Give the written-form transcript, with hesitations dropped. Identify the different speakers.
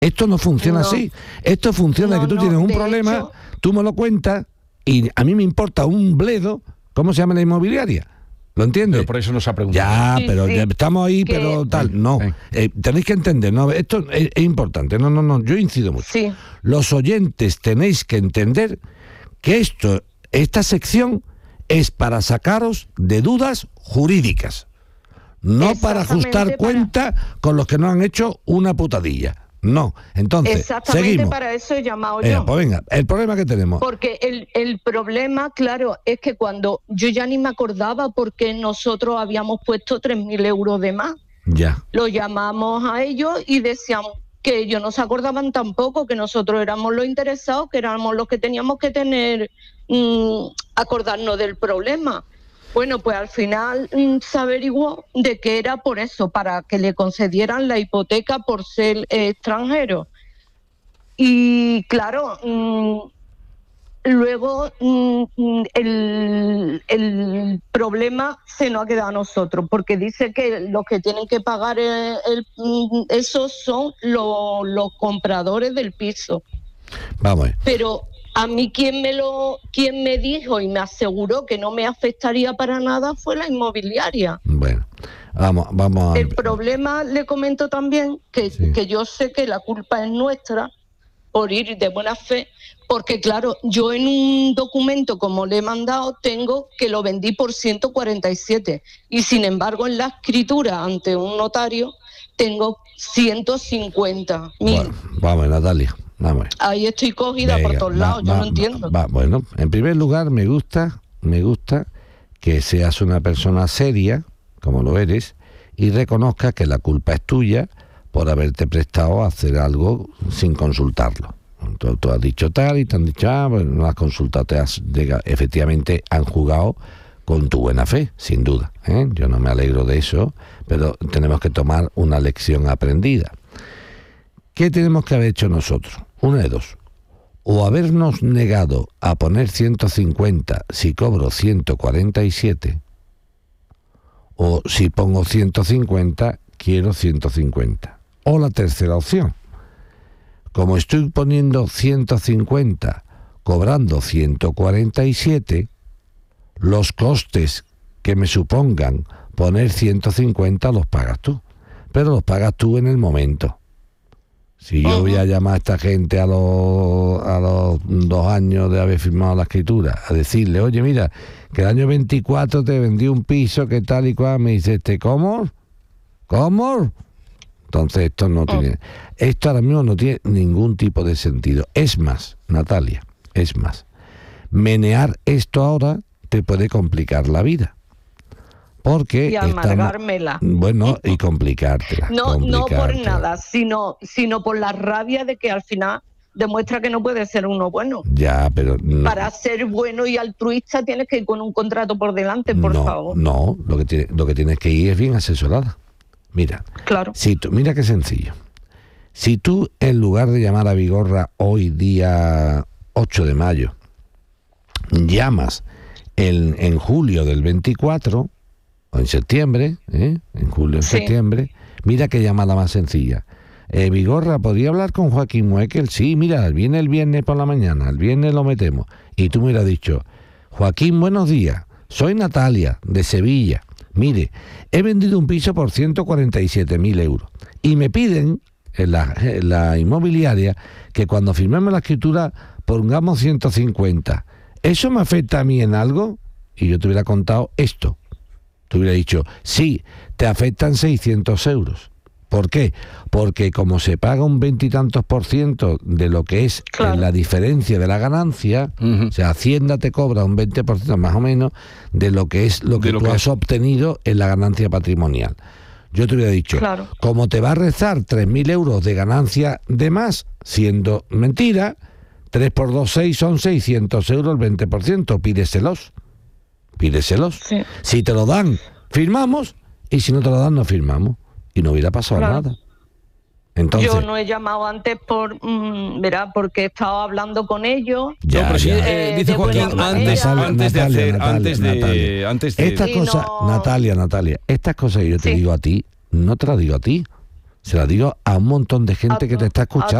Speaker 1: Esto no funciona así. Esto funciona que tú tienes un problema, hecho, tú me lo cuentas y a mí me importa un bledo cómo se llama la inmobiliaria. ¿Lo entiendes?
Speaker 2: Pero por eso nos ha preguntado.
Speaker 1: Ya, sí, pero ya estamos ahí, pero tal. No, tenéis que entender, ¿no? Esto es importante. No, yo incido mucho.
Speaker 3: Sí.
Speaker 1: Los oyentes tenéis que entender que esta sección es para sacaros de dudas jurídicas, no para ajustar cuenta con los que no han hecho una putadilla. No, entonces,
Speaker 3: exactamente,
Speaker 1: seguimos.
Speaker 3: Para eso he llamado yo.
Speaker 1: Pues venga, el problema que tenemos.
Speaker 3: Porque el problema, claro, es que cuando yo ya ni me acordaba porque nosotros habíamos puesto 3.000 euros de más.
Speaker 1: Ya.
Speaker 3: Lo llamamos a ellos y decíamos que ellos no se acordaban tampoco, que nosotros éramos los interesados, que éramos los que teníamos que acordarnos del problema. Bueno, pues al final se averiguó de que era por eso, para que le concedieran la hipoteca por ser extranjero. Y claro, luego el problema se nos ha quedado a nosotros, porque dice que los que tienen que pagar esos son los compradores del piso.
Speaker 1: Vamos.
Speaker 3: Pero a mí quien me dijo y me aseguró que no me afectaría para nada fue la inmobiliaria.
Speaker 1: Bueno, vamos a...
Speaker 3: El problema, le comento también, que yo sé que la culpa es nuestra por ir de buena fe, porque claro, yo en un documento como le he mandado tengo que lo vendí por 147 y sin embargo en la escritura ante un notario tengo 150.000.
Speaker 1: Bueno, vamos, Natalia. Vamos.
Speaker 3: Ahí estoy cogida por todos lados, yo no entiendo.
Speaker 1: Bueno, en primer lugar me gusta que seas una persona seria, como lo eres, y reconozcas que la culpa es tuya por haberte prestado a hacer algo sin consultarlo. Tú has dicho tal y te han dicho, bueno, no has consultado, efectivamente han jugado con tu buena fe, sin duda, ¿eh? Yo no me alegro de eso, pero tenemos que tomar una lección aprendida. ¿Qué tenemos que haber hecho nosotros? Una de dos. O habernos negado a poner 150 si cobro 147, o si pongo 150, quiero 150. O la tercera opción. Como estoy poniendo 150, cobrando 147, los costes que me supongan poner 150 los pagas tú. Pero los pagas tú en el momento. Si yo voy a llamar a esta gente a los 2 años de haber firmado la escritura, a decirle, oye, mira, que el año 24 te vendí un piso, que tal y cual, me dice, ¿cómo? Entonces esto ahora mismo no tiene ningún tipo de sentido. Es más, Natalia, menear esto ahora te puede complicar la vida. Porque
Speaker 3: y amargármela.
Speaker 1: Y complicártela.
Speaker 3: No por nada, sino por la rabia de que al final demuestra que no puede ser uno bueno.
Speaker 1: Ya, pero... No.
Speaker 3: Para ser bueno y altruista tienes que ir con un contrato por delante, por favor.
Speaker 1: No, lo que tienes que ir es bien asesorada. Mira,
Speaker 3: claro.
Speaker 1: Mira qué sencillo. Si tú, en lugar de llamar a Vigorra hoy, día 8 de mayo, llamas en julio del 24... o en septiembre, en julio, en septiembre, mira qué llamada más sencilla. Vigorra, ¿podría hablar con Joaquín Muekel? Sí, mira, viene el viernes por la mañana, el viernes lo metemos. Y tú me hubieras dicho, Joaquín, buenos días, soy Natalia, de Sevilla. Mire, he vendido un piso por 147.000 euros. Y me piden, en la inmobiliaria, que cuando firmemos la escritura pongamos 150. ¿Eso me afecta a mí en algo? Y yo te hubiera contado esto. Te hubiera dicho, sí, te afectan 600 euros. ¿Por qué? Porque como se paga un 20 y tantos % de lo que es la diferencia de la ganancia, o sea, Hacienda te cobra un 20% más o menos de lo que es lo que tú has obtenido en la ganancia patrimonial. Yo te hubiera dicho, como te va a rezar 3.000 euros de ganancia de más, siendo mentira, 3 por 2, 6 son 600 euros el 20%, pídeselos. Sí. Si te lo dan, firmamos, y si no te lo dan, no firmamos. Y no hubiera pasado nada. Entonces,
Speaker 3: yo no he llamado antes porque he estado hablando con ellos.
Speaker 2: Dice Joaquín, antes de
Speaker 1: estas cosas, Natalia, estas cosas que yo te digo a ti, no te las digo a ti, Se la digo a un montón de gente que te está escuchando.